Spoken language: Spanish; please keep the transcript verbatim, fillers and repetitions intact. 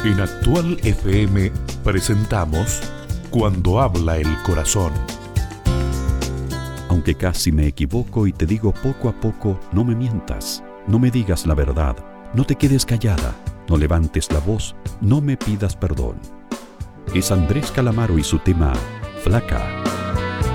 En Actual F M presentamos Cuando habla el corazón. Aunque casi me equivoco y te digo poco a poco, no me mientas, no me digas la verdad, no te quedes callada, no levantes la voz, no me pidas perdón. Es Andrés Calamaro y su tema Flaca.